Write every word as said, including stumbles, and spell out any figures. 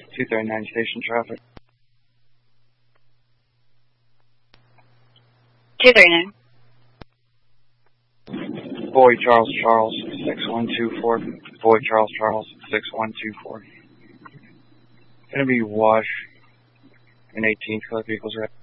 two thirty-nine station traffic. two thirty-nine. Boy Charles Charles, six one two four. Boy Charles Charles, six one two four. Gonna be Wash in eighteenth, Cliff Eagles Red.